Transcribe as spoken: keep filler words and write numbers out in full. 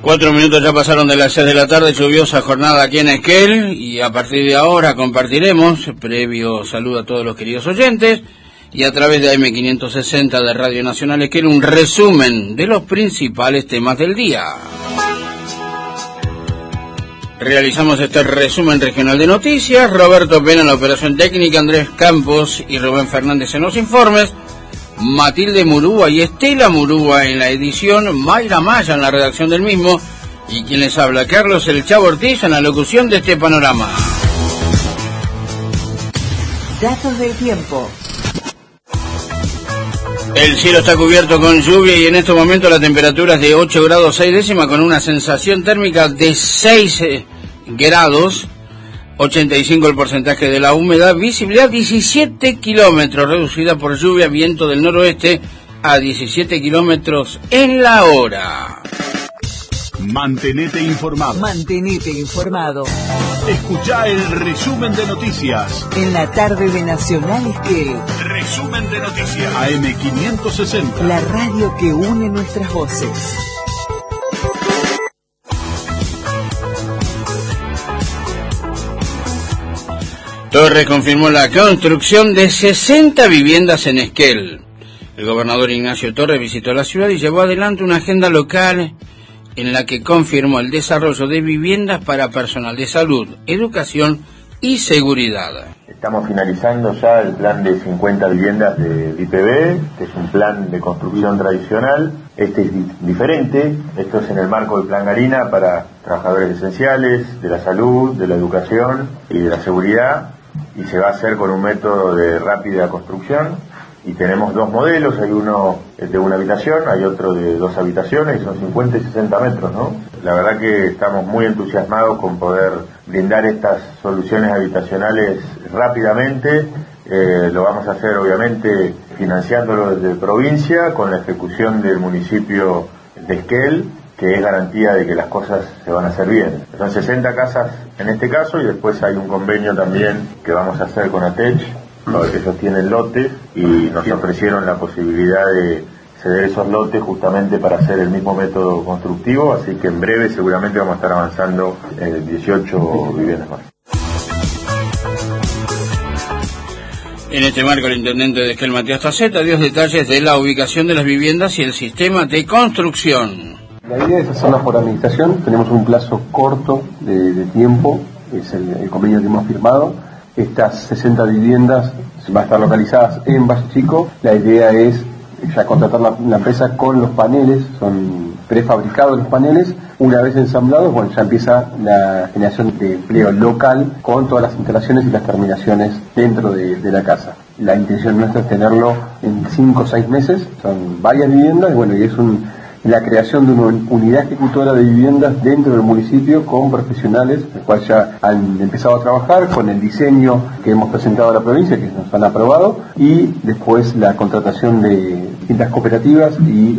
Cuatro minutos ya pasaron de las seis de la tarde, lluviosa jornada aquí en Esquel, y a partir de ahora compartiremos, previo saludo a todos los queridos oyentes, y a través de A M quinientos sesenta de Radio Nacional Esquel, un resumen de los principales temas del día. Realizamos este resumen regional de noticias, Roberto Pena en la operación técnica, Andrés Campos y Rubén Fernández en los informes, Matilde Murúa y Estela Murúa en la edición, Mayra Maya en la redacción del mismo, y quien les habla, Carlos El Chavo Ortiz, en la locución de este panorama. Datos del tiempo. El cielo está cubierto con lluvia y en estos momentos la temperatura es de ocho grados seis décimas con una sensación térmica de seis grados, ochenta y cinco el porcentaje de la humedad, visibilidad diecisiete kilómetros, reducida por lluvia, viento del noroeste a diecisiete kilómetros en la hora. Mantenete informado. Mantenete informado. Escuchá el resumen de noticias. En la tarde de Nacional Esquel. Resumen de noticias. A M quinientos sesenta. La radio que une nuestras voces. Torres confirmó la construcción de sesenta viviendas en Esquel. El gobernador Ignacio Torres visitó la ciudad y llevó adelante una agenda local en la que confirmó el desarrollo de viviendas para personal de salud, educación y seguridad. Estamos finalizando ya el plan de cincuenta viviendas de I P B, que es un plan de construcción tradicional. Este es di- diferente, esto es en el marco del Plan Garina para trabajadores esenciales, de la salud, de la educación y de la seguridad, y se va a hacer con un método de rápida construcción. Y tenemos dos modelos, hay uno de una habitación, hay otro de dos habitaciones, y son cincuenta y sesenta metros, ¿no? La verdad que estamos muy entusiasmados con poder brindar estas soluciones habitacionales rápidamente. Eh, lo vamos a hacer obviamente financiándolo desde provincia, con la ejecución del municipio de Esquel, que es garantía de que las cosas se van a hacer bien. Son sesenta casas en este caso, y después hay un convenio también que vamos a hacer con ATECH, porque ellos tienen lotes y nos ofrecieron la posibilidad de ceder esos lotes justamente para hacer el mismo método constructivo, así que en breve seguramente vamos a estar avanzando en dieciocho viviendas más. En este marco, el intendente de Esquel, Matías Taceta, dio detalles de la ubicación de las viviendas y el sistema de construcción. La idea es hacerlas por administración, tenemos un plazo corto de, de tiempo, es el, el convenio que hemos firmado. Estas sesenta viviendas van a estar localizadas en Valle Chico. La idea es ya contratar la, la empresa con los paneles, son prefabricados los paneles. Una vez ensamblados, bueno, ya empieza la generación de empleo local con todas las instalaciones y las terminaciones dentro de, de la casa. La intención nuestra es tenerlo en cinco o seis meses, son varias viviendas, y bueno, y es un... la creación de una unidad ejecutora de viviendas dentro del municipio con profesionales, los cuales ya han empezado a trabajar con el diseño que hemos presentado a la provincia, que nos han aprobado, y después la contratación de distintas cooperativas y